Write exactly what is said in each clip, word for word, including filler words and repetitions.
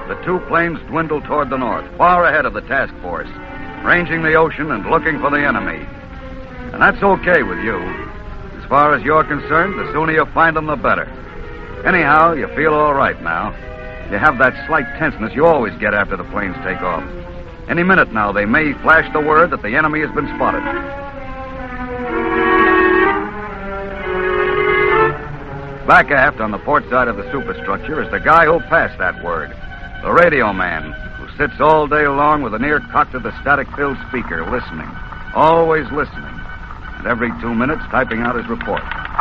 the two planes dwindled toward the north, far ahead of the task force, ranging the ocean and looking for the enemy. And that's okay with you. As far as you're concerned, the sooner you find them, the better. Anyhow, you feel all right now. You have that slight tenseness you always get after the planes take off. Any minute now, they may flash the word that the enemy has been spotted. Back aft on the port side of the superstructure is the guy who'll pass that word, the radio man, who sits all day long with an ear cocked to the static-filled speaker, listening, always listening, and every two minutes typing out his report.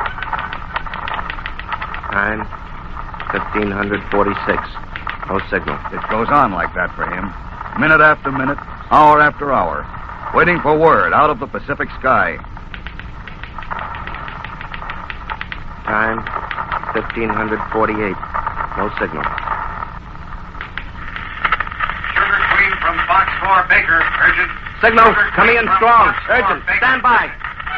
Time, fifteen forty-six. No signal. It goes on like that for him, minute after minute, hour after hour, waiting for word out of the Pacific sky. Time, fifteen forty-eight. No signal. Sugar Queen from Fox four, Baker. Urgent. Signal, Sugar coming in Queen from strong. Fox four, Urgent. Baker. Stand by.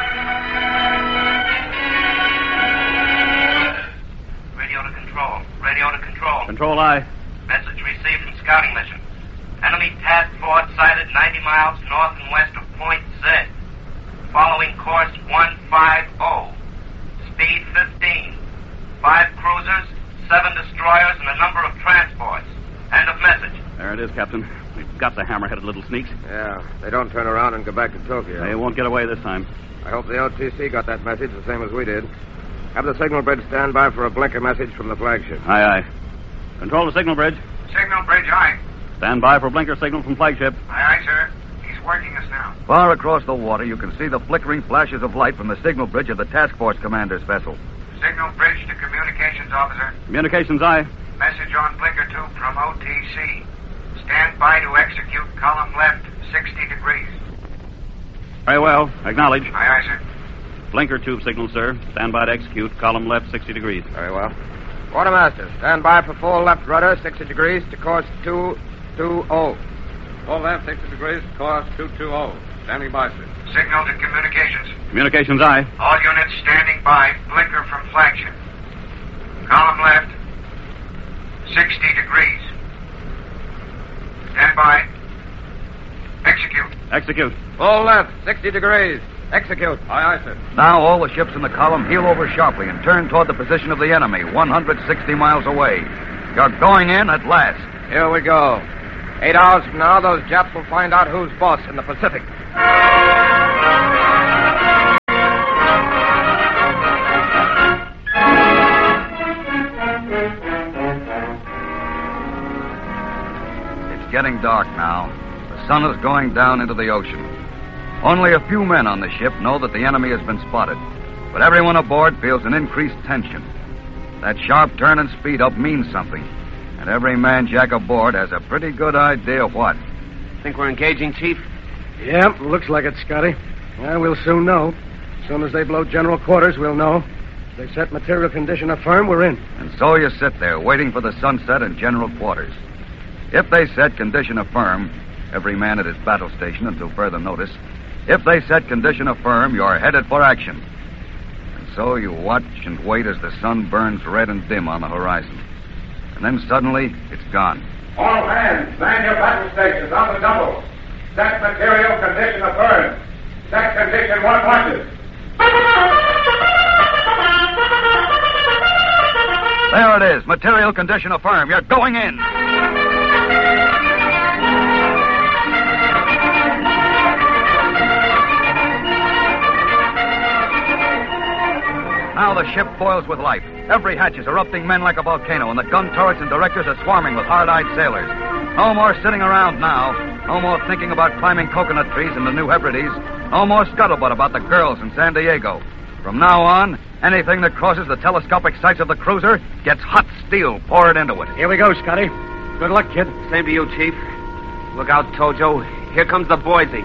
Radio to control. Radio to control. Control I. Message received from scouting mission. Enemy task force sighted ninety miles north and west of Point Z. Following course one fifty. Speed fifteen. Five cruisers, seven destroyers, and a number of transports. End of message. There it is, Captain. We've got the hammer-headed little sneaks. Yeah, they don't turn around and go back to Tokyo. They won't get away this time. I hope the O T C got that message the same as we did. Have the signal bridge stand by for a blinker message from the flagship. Aye, aye. Control the signal bridge. Signal bridge, aye. Stand by for blinker signal from flagship. Aye, aye, sir. He's working us now. Far across the water, you can see the flickering flashes of light from the signal bridge of the task force commander's vessel. Signal bridge to communications officer. Communications, aye. Message on blinker tube from O T C. Stand by to execute column left, sixty degrees. Very well. Acknowledge. Aye, aye, sir. Blinker tube signal, sir. Stand by to execute. Column left, sixty degrees. Very well. Quartermaster, stand by for full left rudder, sixty degrees to course two two zero. Full left, sixty degrees, course two two zero. Standing by, sir. Signal to communications. Communications, aye. All units standing by. Blinker from flagship. Column left, sixty degrees. Stand by. Execute. Execute. Full left, sixty degrees. Execute. Aye, aye, sir. Now all the ships in the column heel over sharply and turn toward the position of the enemy, one hundred sixty miles away. You're going in at last. Here we go. Eight hours from now, those Japs will find out who's boss in the Pacific. It's getting dark now. The sun is going down into the ocean. Only a few men on the ship know that the enemy has been spotted, but everyone aboard feels an increased tension. That sharp turn and speed up means something, and every man jack aboard has a pretty good idea of what. Think we're engaging, Chief? Yeah, looks like it, Scotty. Yeah, we'll soon know. As soon as they blow general quarters, we'll know. If they set material condition affirm, we're in. And so you sit there, waiting for the sunset and general quarters. If they set condition affirm, every man at his battle station until further notice, if they set condition affirm, you're headed for action. And so you watch and wait as the sun burns red and dim on the horizon. And then suddenly, it's gone. All hands, man your battle stations on the double. Set material condition affirmed. Set condition one watches. There it is. Material condition affirmed. You're going in. Now the ship boils with life. Every hatch is erupting men like a volcano, and the gun turrets and directors are swarming with hard-eyed sailors. No more sitting around now. No more thinking about climbing coconut trees in the New Hebrides. No more scuttlebutt about the girls in San Diego. From now on, anything that crosses the telescopic sights of the cruiser gets hot steel poured into it. Here we go, Scotty. Good luck, kid. Same to you, Chief. Look out, Tojo. Here comes the Boise.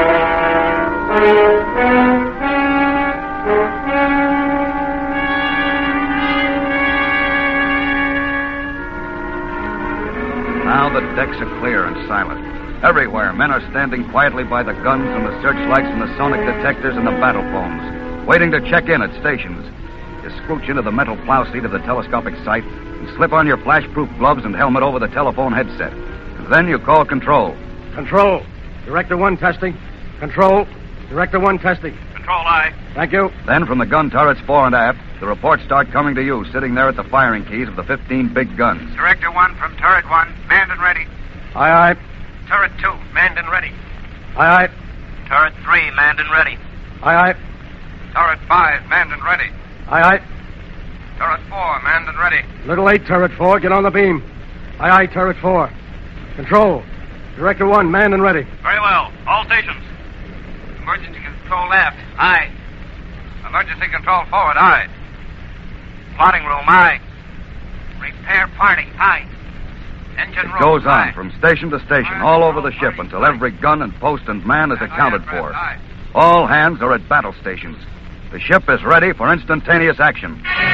Now the decks are clear and silent. Everywhere, men are standing quietly by the guns and the searchlights and the sonic detectors and the battle phones, waiting to check in at stations. You scrooch into the metal plow seat of the telescopic sight, and slip on your flash-proof gloves and helmet over the telephone headset. And then you call Control. Control. Director one testing. Control. Director one testing. Control, aye. Thank you. Then from the gun turrets fore and aft, the reports start coming to you, sitting there at the firing keys of the fifteen big guns. Director one from turret one, manned and ready. Aye, aye. Turret two, manned and ready. Aye, aye. Turret three, manned and ready. Aye, aye. Turret five, manned and ready. Aye, aye. Turret four, manned and ready. Little eight, turret four. Get on the beam. Aye, aye, turret four. Control. Director one, manned and ready. Very well. All stations. Emergency control aft, aye. Emergency control forward, aye. Plotting room, aye. Repair party, aye. Engine It room, goes on aye. from station to station, all over the ship, until every gun and post and man is accounted for. Aye. All hands are at battle stations. The ship is ready for instantaneous action.